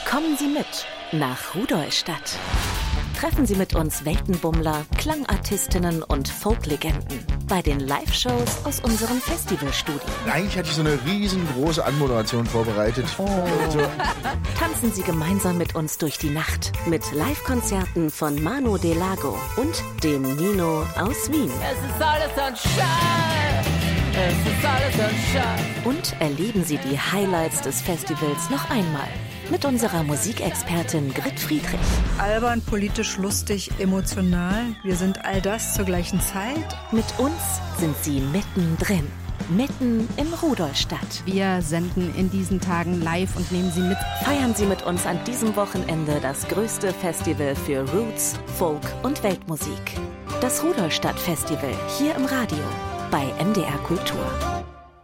Kommen Sie mit nach Rudolstadt. Treffen Sie mit uns Weltenbummler, Klangartistinnen und Folklegenden bei den Live-Shows aus unserem Festivalstudio. Eigentlich hatte ich so eine riesengroße Anmoderation vorbereitet. Tanzen Sie gemeinsam mit uns durch die Nacht mit Live-Konzerten von Manu Delago und dem Nino aus Wien. Es ist alles Sunshine. Es ist alles Sunshine. Und erleben Sie die Highlights des Festivals noch einmal mit unserer Musikexpertin Grit Friedrich. Albern, politisch, lustig, emotional. Wir sind all das zur gleichen Zeit. Mit uns sind Sie mittendrin. Mitten in Rudolstadt. Wir senden in diesen Tagen live und nehmen Sie mit. Feiern Sie mit uns an diesem Wochenende das größte Festival für Roots, Folk und Weltmusik. Das Rudolstadt Festival hier im Radio bei MDR Kultur.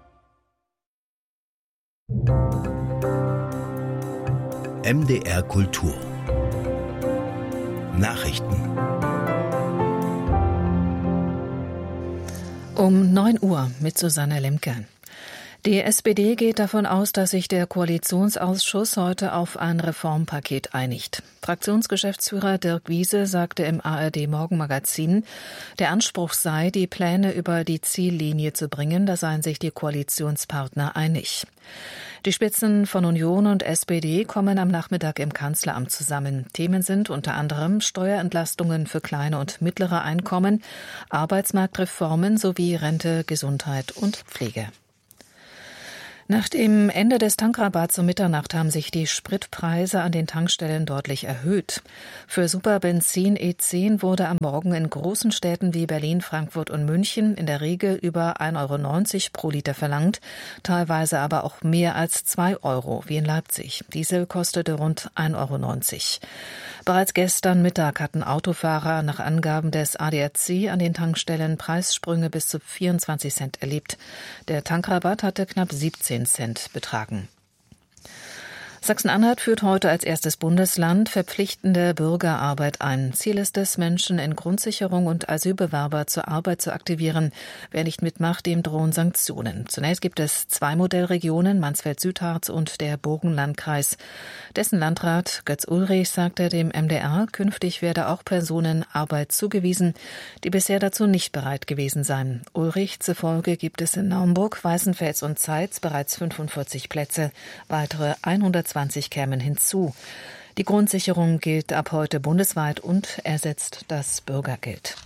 MDR Kultur. Nachrichten. Um 9 Uhr mit Susanne Lemke. Die SPD geht davon aus, dass sich der Koalitionsausschuss heute auf ein Reformpaket einigt. Fraktionsgeschäftsführer Dirk Wiese sagte im ARD-Morgenmagazin, der Anspruch sei, die Pläne über die Ziellinie zu bringen, da seien sich die Koalitionspartner einig. Die Spitzen von Union und SPD kommen am Nachmittag im Kanzleramt zusammen. Themen sind unter anderem Steuerentlastungen für kleine und mittlere Einkommen, Arbeitsmarktreformen sowie Rente, Gesundheit und Pflege. Nach dem Ende des Tankrabatts um Mitternacht haben sich die Spritpreise an den Tankstellen deutlich erhöht. Für Superbenzin E10 wurde am Morgen in großen Städten wie Berlin, Frankfurt und München in der Regel über 1,90 € pro Liter verlangt, teilweise aber auch mehr als 2 € wie in Leipzig. Diesel kostete rund 1,90 €. Bereits gestern Mittag hatten Autofahrer nach Angaben des ADAC an den Tankstellen Preissprünge bis zu 24 Cent erlebt. Der Tankrabatt hatte knapp 17 Cent betragen. Sachsen-Anhalt führt heute als erstes Bundesland verpflichtende Bürgerarbeit ein. Ziel ist es, Menschen in Grundsicherung und Asylbewerber zur Arbeit zu aktivieren. Wer nicht mitmacht, dem drohen Sanktionen. Zunächst gibt es 2 Modellregionen, Mansfeld-Südharz und der Burgenlandkreis. Dessen Landrat Götz Ulrich sagte dem MDR, künftig werde auch Personen Arbeit zugewiesen, die bisher dazu nicht bereit gewesen seien. Ulrich zufolge gibt es in Naumburg, Weißenfels und Zeitz bereits 45 Plätze. Weitere 120 kämen hinzu. Die Grundsicherung gilt ab heute bundesweit und ersetzt das Bürgergeld.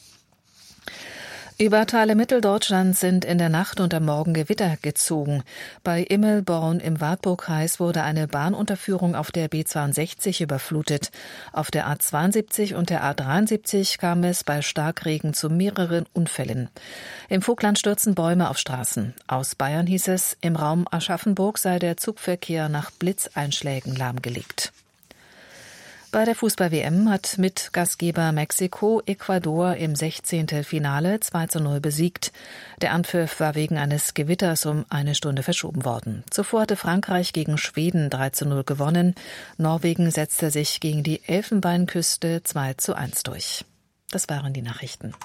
Über Teile Mitteldeutschlands sind in der Nacht und am Morgen Gewitter gezogen. Bei Immelborn im Wartburgkreis wurde eine Bahnunterführung auf der B62 überflutet. Auf der A72 und der A73 kam es bei Starkregen zu mehreren Unfällen. Im Vogtland stürzen Bäume auf Straßen. Aus Bayern hieß es, im Raum Aschaffenburg sei der Zugverkehr nach Blitzeinschlägen lahmgelegt. Bei der Fußball-WM hat Mitgastgeber Mexiko Ecuador im 16. Finale 2:0 besiegt. Der Anpfiff war wegen eines Gewitters um 1 Stunde verschoben worden. Zuvor hatte Frankreich gegen Schweden 3:0 gewonnen. Norwegen setzte sich gegen die Elfenbeinküste 2:1 durch. Das waren die Nachrichten.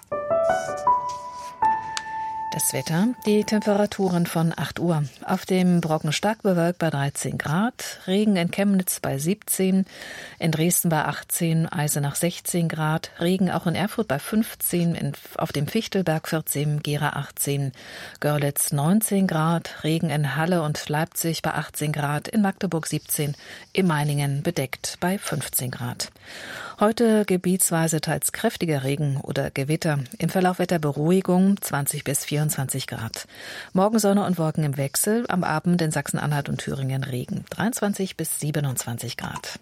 Das Wetter, die Temperaturen von 8 Uhr. Auf dem Brocken stark bewölkt bei 13 Grad, Regen in Chemnitz bei 17, in Dresden bei 18, Eisenach 16 Grad, Regen auch in Erfurt bei 15, auf dem Fichtelberg 14, Gera 18, Görlitz 19 Grad, Regen in Halle und Leipzig bei 18 Grad, in Magdeburg 17, in Meiningen bedeckt bei 15 Grad. Heute gebietsweise teils kräftiger Regen oder Gewitter. Im Verlauf Wetterberuhigung 20 bis 24 Grad. Morgen Sonne und Wolken im Wechsel. Am Abend in Sachsen-Anhalt und Thüringen Regen. 23 bis 27 Grad.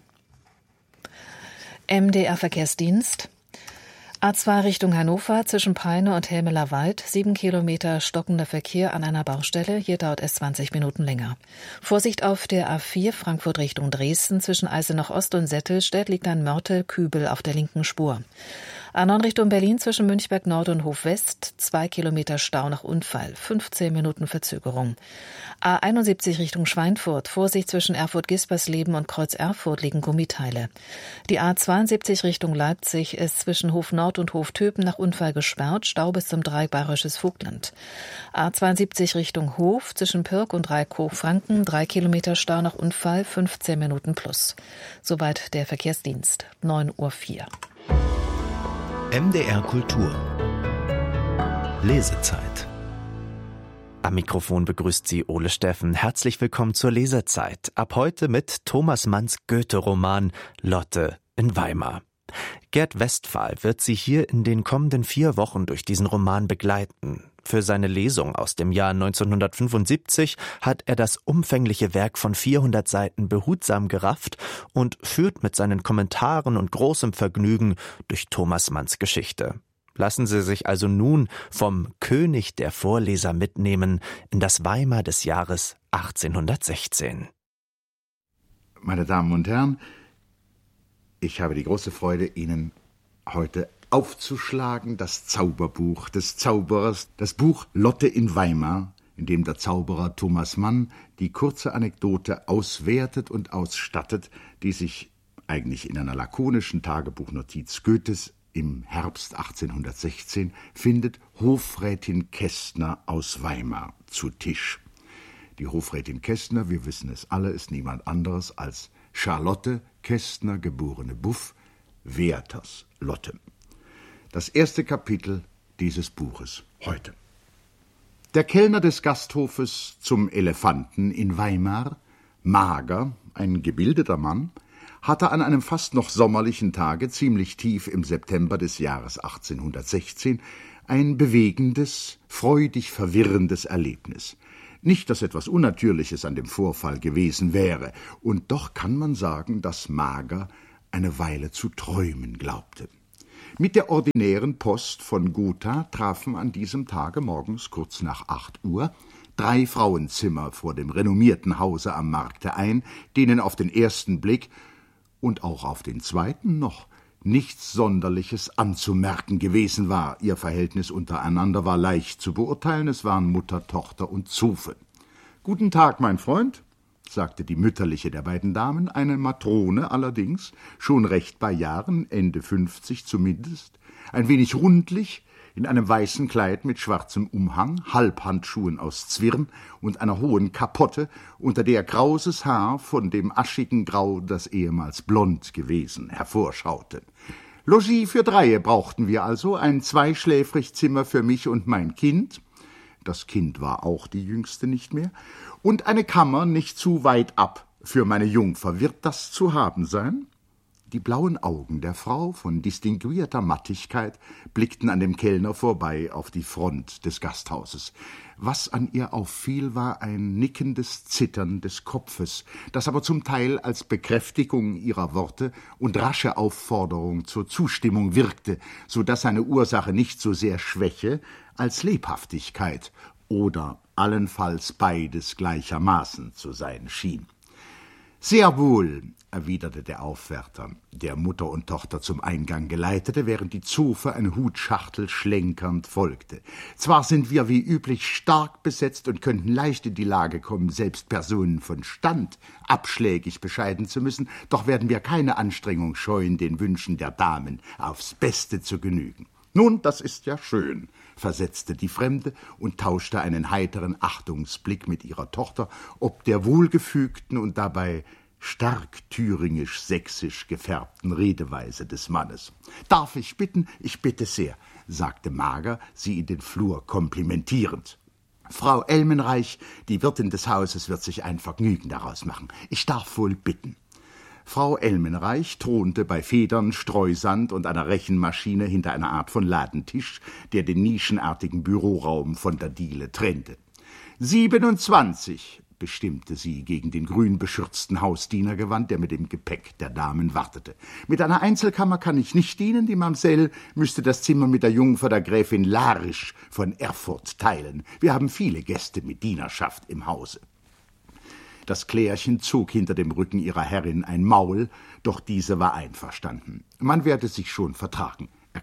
MDR Verkehrsdienst. A2 Richtung Hannover zwischen Peine und Helmeler Wald, 7 Kilometer stockender Verkehr an einer Baustelle. Hier dauert es 20 Minuten länger. Vorsicht auf der A4 Frankfurt Richtung Dresden zwischen Eisenach Ost und Settelstedt liegt ein Mörtel-Kübel auf der linken Spur. A9 Richtung Berlin zwischen Münchberg Nord und Hof West, 2 Kilometer Stau nach Unfall, 15 Minuten Verzögerung. A71 Richtung Schweinfurt, Vorsicht zwischen Erfurt-Gispersleben und Kreuz Erfurt liegen Gummiteile. Die A72 Richtung Leipzig ist zwischen Hof Nord und Hof Töpen nach Unfall gesperrt, Stau bis zum Dreieck Bayerisches Vogtland. A72 Richtung Hof zwischen Pirk und Reikhof-Franken, 3 Kilometer Stau nach Unfall, 15 Minuten plus. Soweit der Verkehrsdienst, 9:04 Uhr. MDR Kultur. Lesezeit. Am Mikrofon begrüßt Sie Ole Steffen. Herzlich willkommen zur Lesezeit. Ab heute mit Thomas Manns Goethe-Roman Lotte in Weimar. Gerd Westphal wird Sie hier in den kommenden 4 Wochen durch diesen Roman begleiten. Für seine Lesung aus dem Jahr 1975 hat er das umfängliche Werk von 400 Seiten behutsam gerafft und führt mit seinen Kommentaren und großem Vergnügen durch Thomas Manns Geschichte. Lassen Sie sich also nun vom König der Vorleser mitnehmen in das Weimar des Jahres 1816. Meine Damen und Herren, ich habe die große Freude, Ihnen heute aufzuschlagen, das Zauberbuch des Zauberers, das Buch Lotte in Weimar, in dem der Zauberer Thomas Mann die kurze Anekdote auswertet und ausstattet, die sich eigentlich in einer lakonischen Tagebuchnotiz Goethes im Herbst 1816 findet: Hofrätin Kästner aus Weimar zu Tisch. Die Hofrätin Kästner, wir wissen es alle, ist niemand anderes als Charlotte Kästner, geborene Buff, Werthers Lotte. Das erste Kapitel dieses Buches heute. Der Kellner des Gasthofes zum Elefanten in Weimar, Mager, ein gebildeter Mann, hatte an einem fast noch sommerlichen Tage, ziemlich tief im September des Jahres 1816, ein bewegendes, freudig verwirrendes Erlebnis. Nicht, dass etwas Unnatürliches an dem Vorfall gewesen wäre, und doch kann man sagen, dass Mager eine Weile zu träumen glaubte. Mit der ordinären Post von Gotha trafen an diesem Tage morgens kurz nach 8 Uhr 3 Frauenzimmer vor dem renommierten Hause am Markte ein, denen auf den ersten Blick und auch auf den zweiten noch nichts Sonderliches anzumerken gewesen war. Ihr Verhältnis untereinander war leicht zu beurteilen, es waren Mutter, Tochter und Zofe. »Guten Tag, mein Freund«, sagte die mütterliche der beiden Damen, eine Matrone allerdings, schon recht bei Jahren, Ende 50 zumindest, ein wenig rundlich, in einem weißen Kleid mit schwarzem Umhang, Halbhandschuhen aus Zwirn und einer hohen Kapotte, unter der krauses Haar von dem aschigen Grau, das ehemals blond gewesen, hervorschaute. Logis für 3 brauchten wir also, ein 2-Schläfrigzimmer für mich und mein Kind, das Kind war auch die Jüngste nicht mehr, und eine Kammer nicht zu weit ab für meine Jungfer. Wird das zu haben sein? Die blauen Augen der Frau von distinguierter Mattigkeit blickten an dem Kellner vorbei auf die Front des Gasthauses. Was an ihr auffiel, war ein nickendes Zittern des Kopfes, das aber zum Teil als Bekräftigung ihrer Worte und rasche Aufforderung zur Zustimmung wirkte, so dass seine Ursache nicht so sehr Schwäche als Lebhaftigkeit oder allenfalls beides gleichermaßen zu sein schien. »Sehr wohl«, erwiderte der Aufwärter, der Mutter und Tochter zum Eingang geleitete, während die Zofe eine Hutschachtel schlenkernd folgte. »Zwar sind wir wie üblich stark besetzt und könnten leicht in die Lage kommen, selbst Personen von Stand abschlägig bescheiden zu müssen, doch werden wir keine Anstrengung scheuen, den Wünschen der Damen aufs Beste zu genügen.« »Nun, das ist ja schön«, versetzte die Fremde und tauschte einen heiteren Achtungsblick mit ihrer Tochter ob der wohlgefügten und dabei stark thüringisch-sächsisch gefärbten Redeweise des Mannes. »Darf ich bitten?« »Ich bitte sehr«, sagte Mager, sie in den Flur komplimentierend. »Frau Elmenreich, die Wirtin des Hauses, wird sich ein Vergnügen daraus machen. Ich darf wohl bitten.« Frau Elmenreich thronte bei Federn, Streusand und einer Rechenmaschine hinter einer Art von Ladentisch, der den nischenartigen Büroraum von der Diele trennte. 27, bestimmte sie gegen den grün beschürzten Hausdiener gewandt, der mit dem Gepäck der Damen wartete. »Mit einer Einzelkammer kann ich nicht dienen, die Mamsell müsste das Zimmer mit der Jungfer der Gräfin Larisch von Erfurt teilen. Wir haben viele Gäste mit Dienerschaft im Hause.« Das Klärchen zog hinter dem Rücken ihrer Herrin ein Maul, doch diese war einverstanden. »Man werde sich schon vertragen«,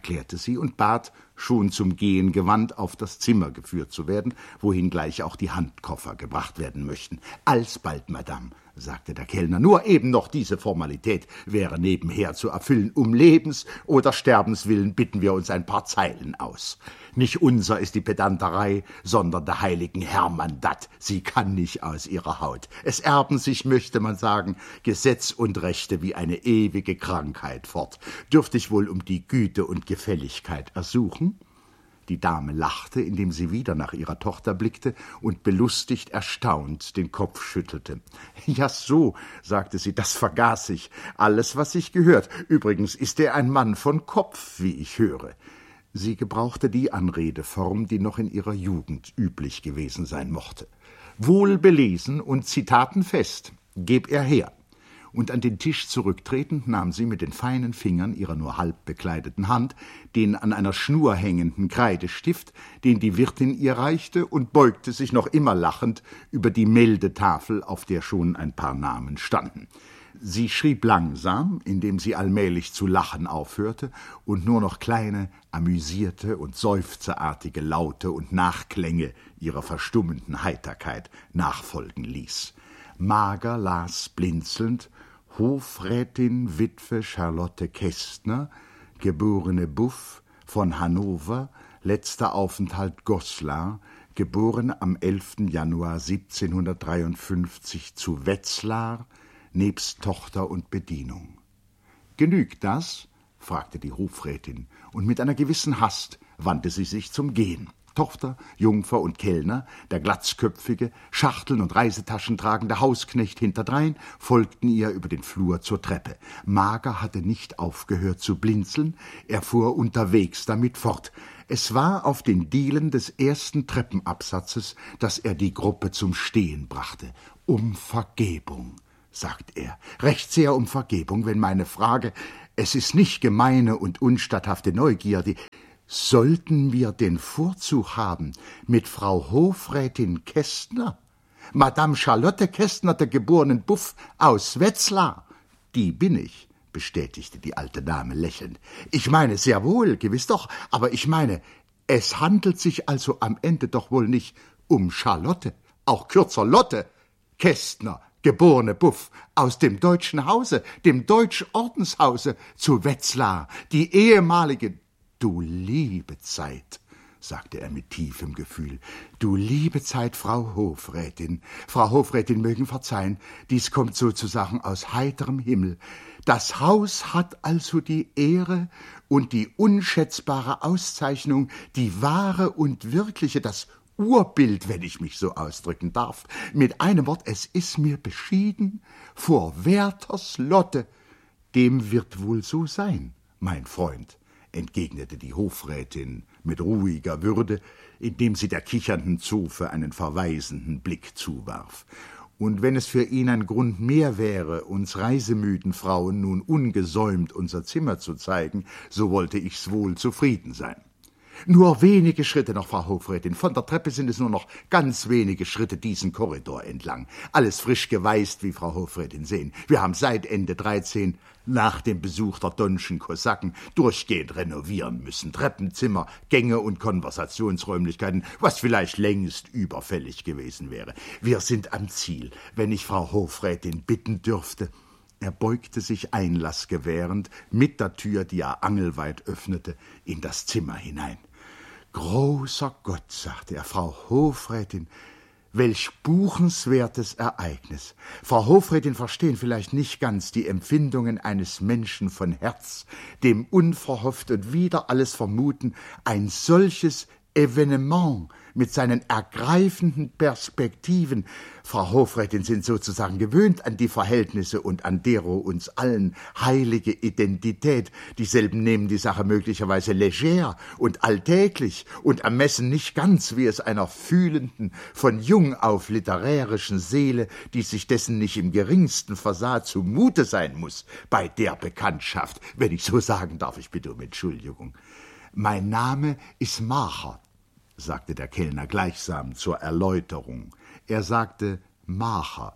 erklärte sie und bat, schon zum Gehen gewandt, auf das Zimmer geführt zu werden, wohin gleich auch die Handkoffer gebracht werden möchten. Alsbald, Madame, sagte der Kellner, nur eben noch diese Formalität wäre nebenher zu erfüllen. Um Lebens- oder Sterbenswillen bitten wir uns ein paar Zeilen aus. Nicht unser ist die Pedanterei, sondern der heiligen Hermanndat. Sie kann nicht aus ihrer Haut. Es erben sich, möchte man sagen, Gesetz und Rechte wie eine ewige Krankheit fort. Dürfte ich wohl um die Güte und Gefälligkeit ersuchen? Die Dame lachte, indem sie wieder nach ihrer Tochter blickte und belustigt erstaunt den Kopf schüttelte. »Ja so«, sagte sie, »das vergaß ich. Alles, was ich gehört. Übrigens ist er ein Mann von Kopf, wie ich höre.« Sie gebrauchte die Anredeform, die noch in ihrer Jugend üblich gewesen sein mochte. »Wohl belesen und zitatenfest. Geb er her.« Und an den Tisch zurücktretend nahm sie mit den feinen Fingern ihrer nur halb bekleideten Hand den an einer Schnur hängenden Kreidestift, den die Wirtin ihr reichte, und beugte sich noch immer lachend über die Meldetafel, auf der schon ein paar Namen standen. Sie schrieb langsam, indem sie allmählich zu lachen aufhörte und nur noch kleine, amüsierte und seufzerartige Laute und Nachklänge ihrer verstummenden Heiterkeit nachfolgen ließ. Mager las blinzelnd: Hofrätin Witwe Charlotte Kästner, geborene Buff, von Hannover, letzter Aufenthalt Goslar, geboren am 11. Januar 1753 zu Wetzlar, nebst Tochter und Bedienung. »Genügt das?« fragte die Hofrätin, und mit einer gewissen Hast wandte sie sich zum Gehen. Tochter, Jungfer und Kellner, der glatzköpfige, Schachteln und Reisetaschen tragende Hausknecht hinterdrein, folgten ihr über den Flur zur Treppe. Mager hatte nicht aufgehört zu blinzeln, er fuhr unterwegs damit fort. Es war auf den Dielen des ersten Treppenabsatzes, dass er die Gruppe zum Stehen brachte. »Um Vergebung«, sagt er, »recht sehr um Vergebung, wenn meine Frage, es ist nicht gemeine und unstatthafte Neugierde, sollten wir den Vorzug haben mit Frau Hofrätin Kästner, Madame Charlotte Kästner, der geborenen Buff aus Wetzlar?« »Die bin ich«, bestätigte die alte Dame lächelnd. »Ich meine, sehr wohl, gewiss doch, aber ich meine, es handelt sich also am Ende doch wohl nicht um Charlotte, auch kürzer Lotte Kästner, geborene Buff, aus dem deutschen Hause, dem Deutschordenshause zu Wetzlar, die ehemalige...« »Du liebe Zeit«, sagte er mit tiefem Gefühl, »du liebe Zeit, Frau Hofrätin. Frau Hofrätin mögen verzeihen, dies kommt sozusagen aus heiterem Himmel. Das Haus hat also die Ehre und die unschätzbare Auszeichnung, die wahre und wirkliche, das Urbild, wenn ich mich so ausdrücken darf. Mit einem Wort, es ist mir beschieden vor Werthers Lotte.« »Dem wird wohl so sein, mein Freund«, entgegnete die Hofrätin mit ruhiger Würde, indem sie der kichernden Zofe einen verweisenden Blick zuwarf. »Und wenn es für ihn ein Grund mehr wäre, uns reisemüden Frauen nun ungesäumt unser Zimmer zu zeigen, so wollte ich's wohl zufrieden sein. Nur wenige Schritte noch, Frau Hofrätin. Von der Treppe sind es nur noch ganz wenige Schritte diesen Korridor entlang. Alles frisch geweißt, wie Frau Hofrätin sehen. Wir haben seit Ende 13, nach dem Besuch der Donschen Kosaken, durchgehend renovieren müssen. Treppenzimmer, Gänge und Konversationsräumlichkeiten, was vielleicht längst überfällig gewesen wäre. Wir sind am Ziel, wenn ich Frau Hofrätin bitten dürfte.« Er beugte sich Einlass gewährend, mit der Tür, die er angelweit öffnete, in das Zimmer hinein. »Großer Gott«, sagte er, »Frau Hofrätin, welch buchenswertes Ereignis. Frau Hofrätin verstehen vielleicht nicht ganz die Empfindungen eines Menschen von Herz, dem unverhofft und wider alles Vermuten ein solches Evenement mit seinen ergreifenden Perspektiven. Frau Hofrätin sind sozusagen gewöhnt an die Verhältnisse und an dero uns allen heilige Identität. Dieselben nehmen die Sache möglicherweise leger und alltäglich und ermessen nicht ganz, wie es einer fühlenden, von jung auf literärischen Seele, die sich dessen nicht im geringsten versah, zumute sein muss bei der Bekanntschaft. Wenn ich so sagen darf, ich bitte um Entschuldigung. »Mein Name ist Macher«, sagte der Kellner gleichsam zur Erläuterung. Er sagte Macher,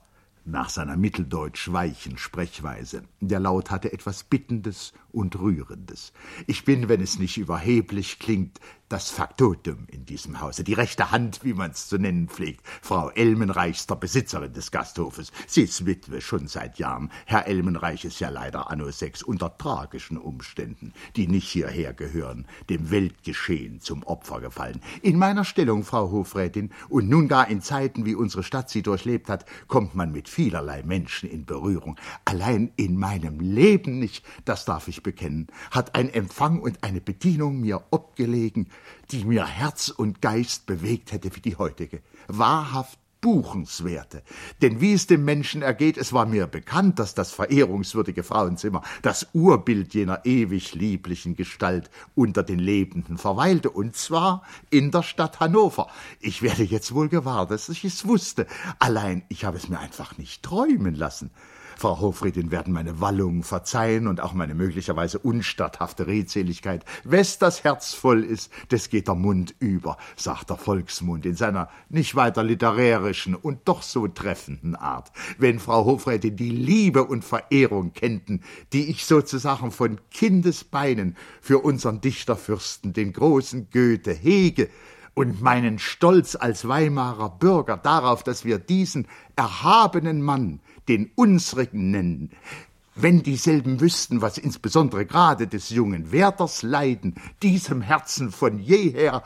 nach seiner mitteldeutsch weichen Sprechweise. Der Laut hatte etwas Bittendes und Rührendes. Ich bin, wenn es nicht überheblich klingt, das Faktotum in diesem Hause, die rechte Hand, wie man es zu nennen pflegt, Frau Elmenreichster Besitzerin des Gasthofes. Sie ist Witwe schon seit Jahren. Herr Elmenreich ist ja leider anno 6 unter tragischen Umständen, die nicht hierher gehören, dem Weltgeschehen zum Opfer gefallen. In meiner Stellung, Frau Hofrätin, und nun gar in Zeiten, wie unsere Stadt sie durchlebt hat, kommt man mit vielerlei Menschen in Berührung. Allein in meinem Leben nicht, das darf ich bekennen, hat ein Empfang und eine Bedienung mir obgelegen, die mir Herz und Geist bewegt hätte wie die heutige. Wahrhaft buchenswerte. Denn wie es dem Menschen ergeht, es war mir bekannt, dass das verehrungswürdige Frauenzimmer, das Urbild jener ewig lieblichen Gestalt, unter den Lebenden verweilte, und zwar in der Stadt Hannover. Ich werde jetzt wohl gewahr, dass ich es wusste. Allein, ich habe es mir einfach nicht träumen lassen. Frau Hofrätin werden meine Wallungen verzeihen und auch meine möglicherweise unstatthafte Redseligkeit. Wes das Herz voll ist, des geht der Mund über, sagt der Volksmund in seiner nicht weiter literärischen und doch so treffenden Art. Wenn Frau Hofrätin die Liebe und Verehrung kennten, die ich sozusagen von Kindesbeinen für unseren Dichterfürsten, den großen Goethe, hege, und meinen Stolz als Weimarer Bürger darauf, dass wir diesen erhabenen Mann, den unsrigen nennen, wenn dieselben wüssten, was insbesondere gerade des jungen Werthers Leiden diesem Herzen von jeher.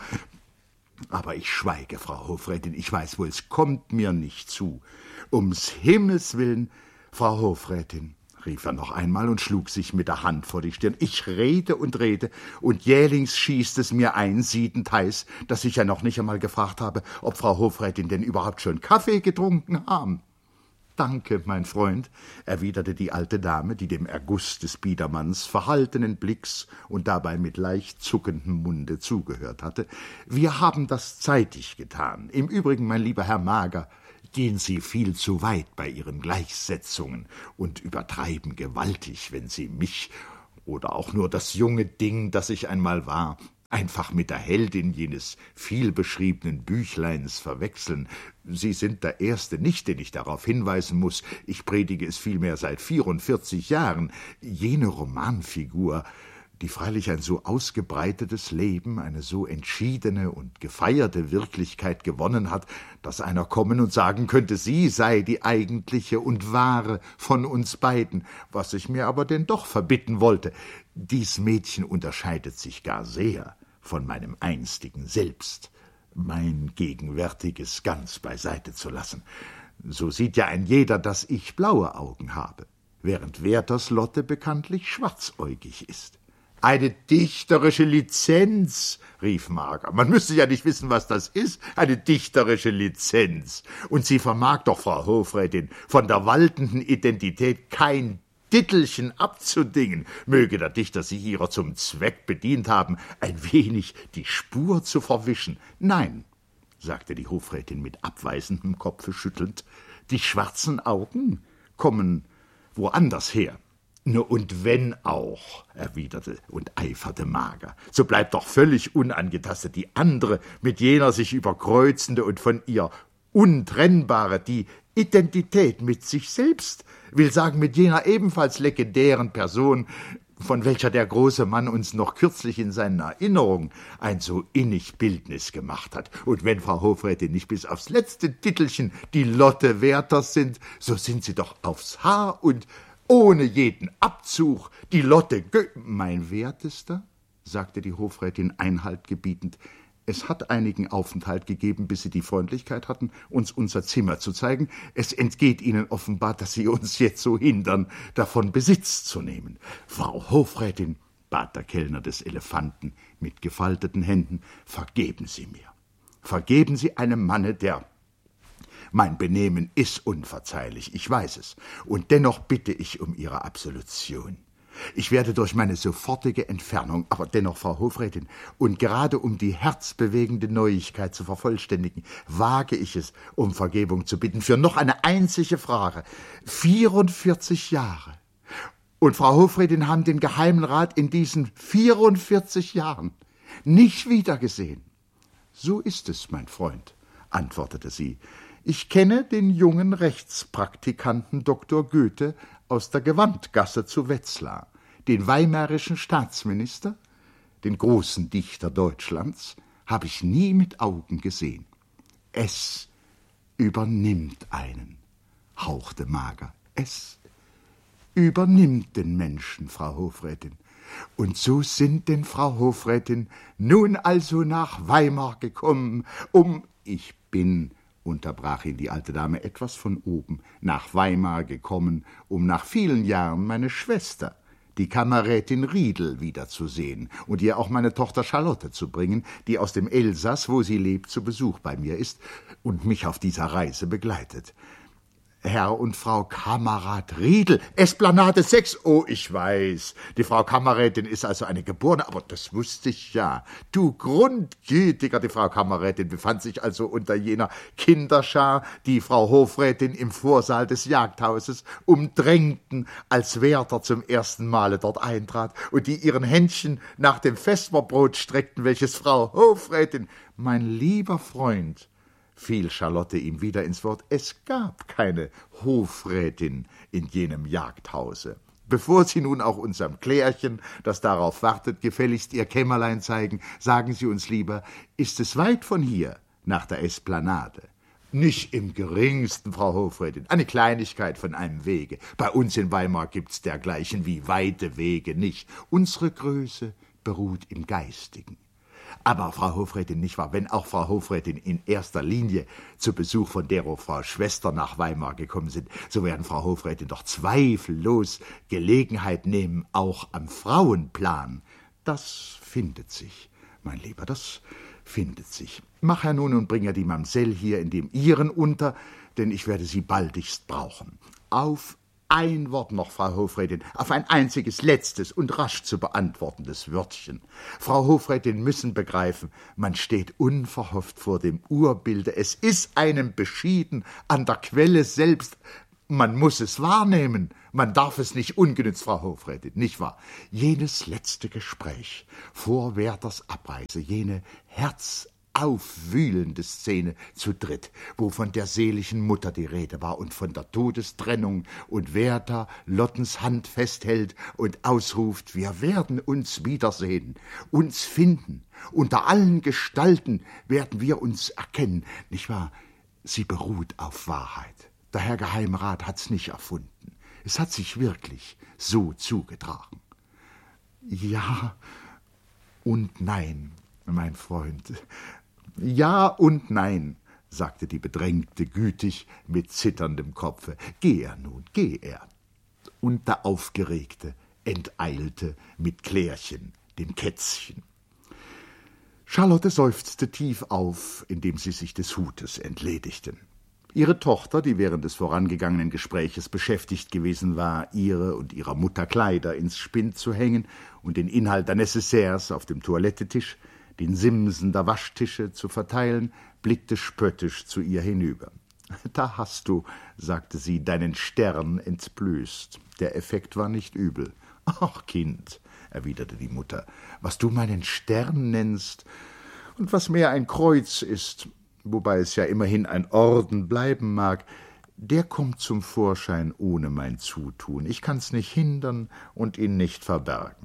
Aber ich schweige, Frau Hofrätin, ich weiß wohl, es kommt mir nicht zu. Ums Himmels willen, Frau Hofrätin, rief er noch einmal und schlug sich mit der Hand vor die Stirn. Ich rede und jählings schießt es mir ein, siedend heiß, dass ich ja noch nicht einmal gefragt habe, ob Frau Hofrätin denn überhaupt schon Kaffee getrunken haben. »Danke, mein Freund«, erwiderte die alte Dame, die dem Erguss des Biedermanns verhaltenen Blicks und dabei mit leicht zuckendem Munde zugehört hatte. »Wir haben das zeitig getan. Im Übrigen, mein lieber Herr Mager, gehen Sie viel zu weit bei Ihren Gleichsetzungen und übertreiben gewaltig, wenn Sie mich oder auch nur das junge Ding, das ich einmal war, einfach mit der Heldin jenes vielbeschriebenen Büchleins verwechseln. Sie sind der Erste nicht, den ich darauf hinweisen muß. Ich predige es vielmehr seit 44 Jahren. Jene Romanfigur, die freilich ein so ausgebreitetes Leben, eine so entschiedene und gefeierte Wirklichkeit gewonnen hat, dass einer kommen und sagen könnte, sie sei die eigentliche und wahre von uns beiden, was ich mir aber denn doch verbitten wollte. Dies Mädchen unterscheidet sich gar sehr von meinem einstigen Selbst, mein Gegenwärtiges ganz beiseite zu lassen. So sieht ja ein jeder, dass ich blaue Augen habe, während Werthers Lotte bekanntlich schwarzäugig ist. »Eine dichterische Lizenz«, rief Mager. »Man müsste ja nicht wissen, was das ist, eine dichterische Lizenz. Und sie vermag doch, Frau Hofrätin, von der waltenden Identität kein Dittelchen abzudingen. Möge der Dichter sich ihrer zum Zweck bedient haben, ein wenig die Spur zu verwischen. Nein«, sagte die Hofrätin mit abweisendem Kopfe schüttelnd, »die schwarzen Augen kommen woanders her.« »Nur und wenn auch«, erwiderte und eiferte Mager, »so bleibt doch völlig unangetastet die andere, mit jener sich überkreuzende und von ihr untrennbare, die Identität mit sich selbst, will sagen mit jener ebenfalls legendären Person, von welcher der große Mann uns noch kürzlich in seinen Erinnerungen ein so innig Bildnis gemacht hat. Und wenn Frau Hofrätin nicht bis aufs letzte Titelchen die Lotte Werthers sind, so sind sie doch aufs Haar und ohne jeden Abzug die Lotte »Mein Wertester«, sagte die Hofrätin Einhalt gebietend, »es hat einigen Aufenthalt gegeben, bis Sie die Freundlichkeit hatten, uns unser Zimmer zu zeigen. Es entgeht Ihnen offenbar, dass Sie uns jetzt so hindern, davon Besitz zu nehmen. Frau Hofrätin«, bat der Kellner des Elefanten mit gefalteten Händen, »vergeben Sie mir. Vergeben Sie einem Manne, der Mein Benehmen ist unverzeihlich, ich weiß es, und dennoch bitte ich um Ihre Absolution. Ich werde durch meine sofortige Entfernung, aber dennoch, Frau Hofrätin, und gerade um die herzbewegende Neuigkeit zu vervollständigen, wage ich es, um Vergebung zu bitten, für noch eine einzige Frage. 44 Jahre. Und Frau Hofrätin haben den Geheimen Rat in diesen 44 Jahren nicht wiedergesehen. So ist es, mein Freund, antwortete sie. Ich kenne den jungen Rechtspraktikanten Dr. Goethe aus der Gewandgasse zu Wetzlar, den weimarischen Staatsminister, den großen Dichter Deutschlands, habe ich nie mit Augen gesehen. Es übernimmt einen, hauchte Mager. Es übernimmt den Menschen, Frau Hofrätin. Und so sind denn, Frau Hofrätin, nun also nach Weimar gekommen, Ich bin, unterbrach ihn die alte Dame etwas von oben, nach Weimar gekommen, um nach vielen Jahren meine Schwester, die Kammerrätin Riedel, wiederzusehen und ihr auch meine Tochter Charlotte zu bringen, die aus dem Elsass, wo sie lebt, zu Besuch bei mir ist und mich auf dieser Reise begleitet. Herr und Frau Kammerrat Riedel, Esplanade 6, oh, ich weiß, die Frau Kammerrätin ist also eine Geborene, aber das wusste ich ja. Du Grundgütiger, die Frau Kammerrätin befand sich also unter jener Kinderschar, die Frau Hofrätin im Vorsaal des Jagdhauses umdrängten, als Wärter zum ersten Male dort eintrat und die ihren Händchen nach dem Vesperbrot streckten, welches Frau Hofrätin, mein lieber Freund, fiel Charlotte ihm wieder ins Wort, es gab keine Hofrätin in jenem Jagdhause. Bevor Sie nun auch unserem Klärchen, das darauf wartet, gefälligst Ihr Kämmerlein zeigen, sagen Sie uns lieber, ist es weit von hier nach der Esplanade? Nicht im geringsten, Frau Hofrätin, eine Kleinigkeit von einem Wege. Bei uns in Weimar gibt's dergleichen wie weite Wege nicht. Unsere Größe beruht im Geistigen. Aber, Frau Hofrätin, nicht wahr, wenn auch Frau Hofrätin in erster Linie zu Besuch von dero Frau Schwester nach Weimar gekommen sind, so werden Frau Hofrätin doch zweifellos Gelegenheit nehmen, auch am Frauenplan. Das findet sich, mein Lieber, das findet sich. Mach her nun und bring ja die Mamsell hier in dem Ihren unter, denn ich werde sie baldigst brauchen. Auf ein Wort noch, Frau Hofrätin, auf ein einziges, letztes und rasch zu beantwortendes Wörtchen. Frau Hofrätin müssen begreifen, man steht unverhofft vor dem Urbilde. Es ist einem beschieden an der Quelle selbst. Man muss es wahrnehmen. Man darf es nicht ungenützt, Frau Hofrätin, nicht wahr? Jenes letzte Gespräch vor Werthers Abreise, jene herzaufwühlende Szene zu dritt, wo von der seligen Mutter die Rede war und von der Todestrennung und Werther Lottens Hand festhält und ausruft, wir werden uns wiedersehen, uns finden, unter allen Gestalten werden wir uns erkennen, nicht wahr? Sie beruht auf Wahrheit. Der Herr Geheimrat hat's nicht erfunden. Es hat sich wirklich so zugetragen. Ja und nein, mein Freund. Ja und nein, sagte die Bedrängte gütig mit zitterndem Kopfe. Geh er nun, geh er. Und der Aufgeregte enteilte mit Klärchen, dem Kätzchen. Charlotte seufzte tief auf, indem sie sich des Hutes entledigte. Ihre Tochter, die während des vorangegangenen Gespräches beschäftigt gewesen war, ihre und ihrer Mutter Kleider ins Spind zu hängen und den Inhalt der Necessaires auf dem Toilettetisch, den Simsen der Waschtische zu verteilen, blickte spöttisch zu ihr hinüber. »Da hast du«, sagte sie, »deinen Stern entblößt. Der Effekt war nicht übel.« »Ach, Kind«, erwiderte die Mutter, »was du meinen Stern nennst und was mehr ein Kreuz ist, wobei es ja immerhin ein Orden bleiben mag, der kommt zum Vorschein ohne mein Zutun. Ich kann's nicht hindern und ihn nicht verbergen.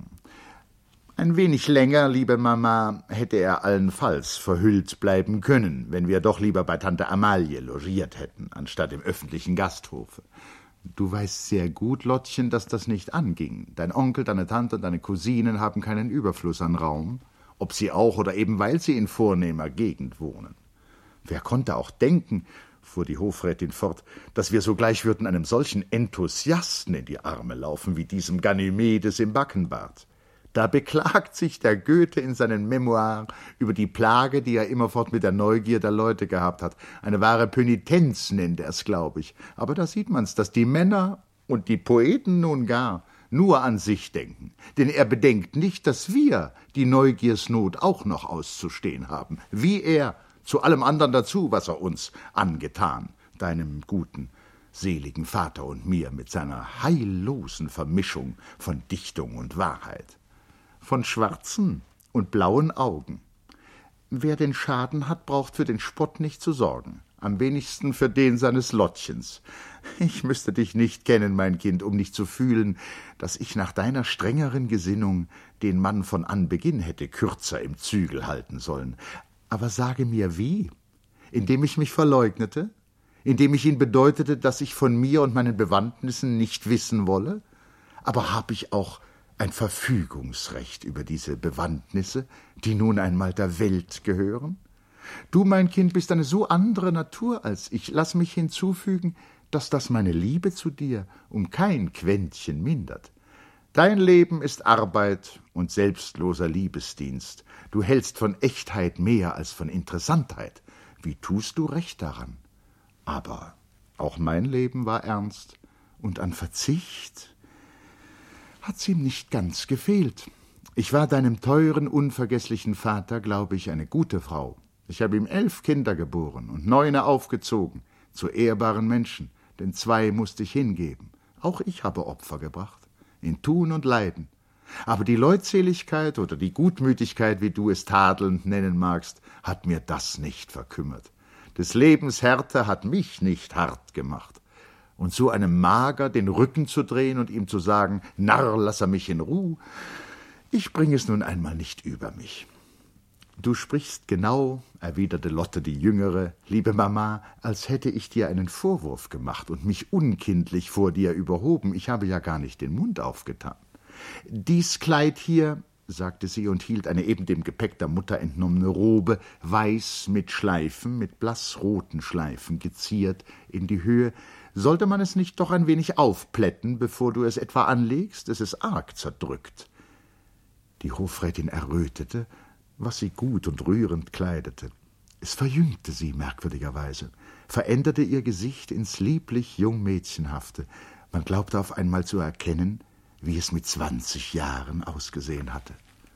Ein wenig länger, liebe Mama, hätte er allenfalls verhüllt bleiben können, wenn wir doch lieber bei Tante Amalie logiert hätten, anstatt im öffentlichen Gasthofe. Du weißt sehr gut, Lottchen, dass das nicht anging. Dein Onkel, deine Tante und deine Cousinen haben keinen Überfluss an Raum, ob sie auch oder eben weil sie in vornehmer Gegend wohnen. Wer konnte auch denken, fuhr die Hofrätin fort, dass wir sogleich würden einem solchen Enthusiasten in die Arme laufen wie diesem Ganymedes im Backenbart. Da beklagt sich der Goethe in seinen Memoiren über die Plage, die er immerfort mit der Neugier der Leute gehabt hat. Eine wahre Pönitenz nennt er es, glaube ich. Aber da sieht man's, dass die Männer und die Poeten nun gar nur an sich denken. Denn er bedenkt nicht, dass wir die Neugiersnot auch noch auszustehen haben. Wie er, zu allem anderen dazu, was er uns angetan, deinem guten, seligen Vater und mir mit seiner heillosen Vermischung von Dichtung und Wahrheit. Von schwarzen und blauen Augen. Wer den Schaden hat, braucht für den Spott nicht zu sorgen. am wenigsten für den seines Lottchens. Ich müsste dich nicht kennen, mein Kind, um nicht zu fühlen, dass ich nach deiner strengeren Gesinnung den Mann von Anbeginn hätte kürzer im Zügel halten sollen. Aber sage mir, wie? Indem ich mich verleugnete? Indem ich ihn bedeutete, dass ich von mir und meinen Bewandtnissen nicht wissen wolle? Aber habe ich auch ein Verfügungsrecht über diese Bewandtnisse, die nun einmal der Welt gehören? Du, mein Kind, bist eine so andere Natur als ich. Lass mich hinzufügen, dass das meine Liebe zu dir um kein Quäntchen mindert. Dein Leben ist Arbeit und selbstloser Liebesdienst. Du hältst von Echtheit mehr als von Interessantheit. Wie tust du recht daran? Aber auch mein Leben war ernst, und an Verzicht hat's ihm nicht ganz gefehlt. Ich war deinem teuren, unvergesslichen Vater, glaube ich, eine gute Frau. Ich habe ihm 11 Kinder geboren und 9 aufgezogen, zu ehrbaren Menschen, denn 2 musste ich hingeben. Auch ich habe Opfer gebracht, in Tun und Leiden. Aber die Leutseligkeit oder die Gutmütigkeit, wie du es tadelnd nennen magst, hat mir das nicht verkümmert. Des Lebens Härte hat mich nicht hart gemacht. Und so einem Mager den Rücken zu drehen und ihm zu sagen, Narr, lass er mich in Ruhe, ich bringe es nun einmal nicht über mich. Du sprichst genau, erwiderte Lotte die Jüngere, liebe Mama, als hätte ich dir einen Vorwurf gemacht und mich unkindlich vor dir überhoben. Ich habe ja gar nicht den Mund aufgetan. Dies Kleid hier, sagte sie und hielt eine eben dem Gepäck der Mutter entnommene Robe, weiß mit Schleifen, mit blassroten Schleifen geziert, in die Höhe. Sollte man es nicht doch ein wenig aufplätten, bevor du es etwa anlegst? Es ist arg zerdrückt. Die Hofrätin errötete, was sie gut und rührend kleidete. Es verjüngte sie merkwürdigerweise, veränderte ihr Gesicht ins lieblich Jungmädchenhafte. Man glaubte auf einmal zu erkennen, wie es mit 20 Jahren ausgesehen hatte.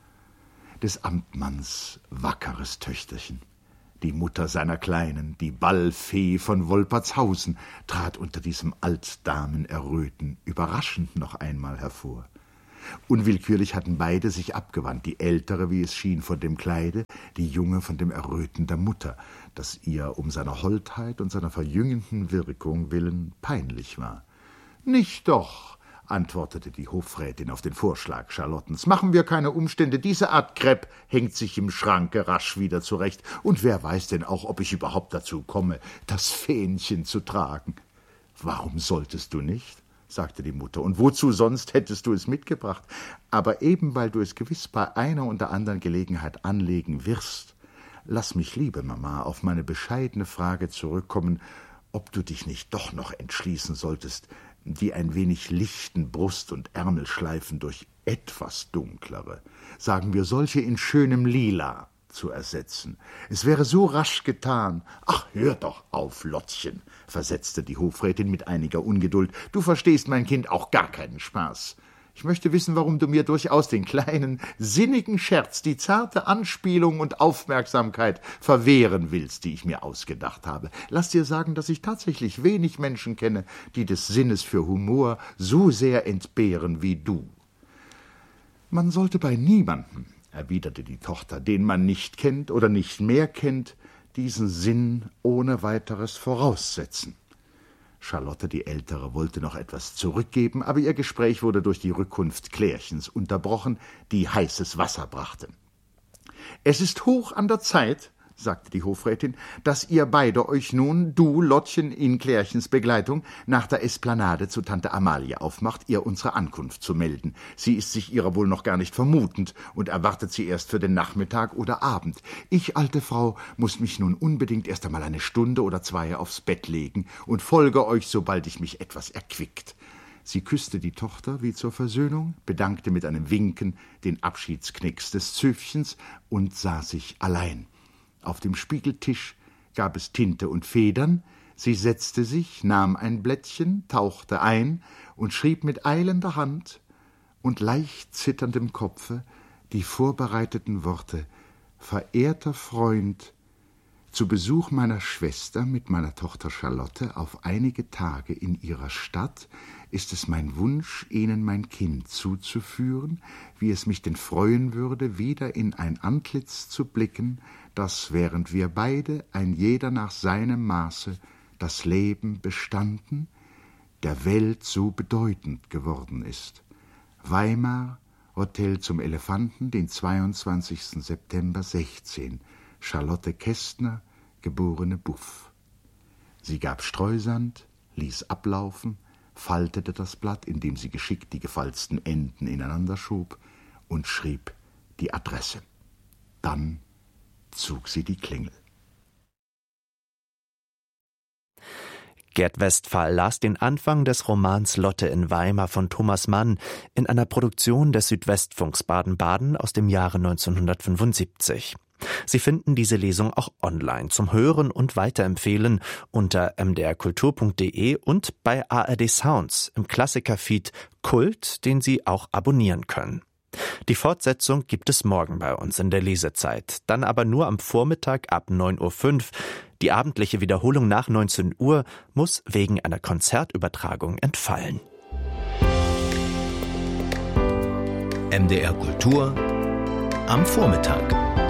Des Amtmanns wackeres Töchterchen, die Mutter seiner Kleinen, die Ballfee von Wolpertshausen, trat unter diesem Altdamenerröten überraschend noch einmal hervor. Unwillkürlich hatten beide sich abgewandt, die Ältere, wie es schien, von dem Kleide, die Junge von dem Erröten der Mutter, das ihr um seiner Holdheit und seiner verjüngenden Wirkung willen peinlich war. »Nicht doch«, antwortete die Hofrätin auf den Vorschlag Charlottens. »Machen wir keine Umstände, diese Art Krepp hängt sich im Schranke rasch wieder zurecht, und wer weiß denn auch, ob ich überhaupt dazu komme, das Fähnchen zu tragen?« »Warum solltest du nicht?« sagte die Mutter, »und wozu sonst hättest du es mitgebracht? Aber eben, weil du es gewiss bei einer und der anderen Gelegenheit anlegen wirst, lass mich, liebe Mama, auf meine bescheidene Frage zurückkommen, ob du dich nicht doch noch entschließen solltest, die ein wenig lichten Brust- und Ärmelschleifen durch etwas dunklere, sagen wir solche in schönem Lila, zu ersetzen. Es wäre so rasch getan. »Ach, hör doch auf, Lottchen«, versetzte die Hofrätin mit einiger Ungeduld. »Du verstehst, mein Kind, auch gar keinen Spaß. Ich möchte wissen, warum du mir durchaus den kleinen, sinnigen Scherz, die zarte Anspielung und Aufmerksamkeit verwehren willst, die ich mir ausgedacht habe. Lass dir sagen, dass ich tatsächlich wenig Menschen kenne, die des Sinnes für Humor so sehr entbehren wie du.« »Man sollte bei niemandem«, erwiderte die Tochter, »den man nicht kennt oder nicht mehr kennt, diesen Sinn ohne weiteres voraussetzen.« Charlotte, die Ältere, wollte noch etwas zurückgeben, aber ihr Gespräch wurde durch die Rückkunft Klärchens unterbrochen, die heißes Wasser brachte. »Es ist hoch an der Zeit«, sagte die Hofrätin, »dass ihr beide euch nun, du, Lottchen, in Klärchens Begleitung, nach der Esplanade zu Tante Amalie aufmacht, ihr unsere Ankunft zu melden. Sie ist sich ihrer wohl noch gar nicht vermutend und erwartet sie erst für den Nachmittag oder Abend. Ich, alte Frau, muß mich nun unbedingt erst einmal eine Stunde oder 2 aufs Bett legen und folge euch, sobald ich mich etwas erquickt.« Sie küsste die Tochter wie zur Versöhnung, bedankte mit einem Winken den Abschiedsknicks des Zöfchens und sah sich allein. Auf dem Spiegeltisch gab es Tinte und Federn, sie setzte sich, nahm ein Blättchen, tauchte ein und schrieb mit eilender Hand und leicht zitterndem Kopfe die vorbereiteten Worte: »Verehrter Freund, zu Besuch meiner Schwester mit meiner Tochter Charlotte auf einige Tage in ihrer Stadt ist es mein Wunsch, Ihnen mein Kind zuzuführen, wie es mich denn freuen würde, wieder in ein Antlitz zu blicken, das, während wir beide, ein jeder nach seinem Maße, das Leben bestanden, der Welt so bedeutend geworden ist. Weimar, Hotel zum Elefanten, den 22. September 16. Charlotte Kästner, geborene Buff. Sie gab Streusand, ließ ablaufen, faltete das Blatt, indem sie geschickt die gefalzten Enden ineinander schob, und schrieb die Adresse. Dann zog sie die Klingel. Gerd Westphal las den Anfang des Romans Lotte in Weimar von Thomas Mann in einer Produktion des Südwestfunks Baden-Baden aus dem Jahre 1975. Sie finden diese Lesung auch online zum Hören und Weiterempfehlen unter mdrkultur.de und bei ARD Sounds im Klassiker-Feed Kult, den Sie auch abonnieren können. Die Fortsetzung gibt es morgen bei uns in der Lesezeit, dann aber nur am Vormittag ab 9.05 Uhr. Die abendliche Wiederholung nach 19 Uhr muss wegen einer Konzertübertragung entfallen. MDR Kultur am Vormittag.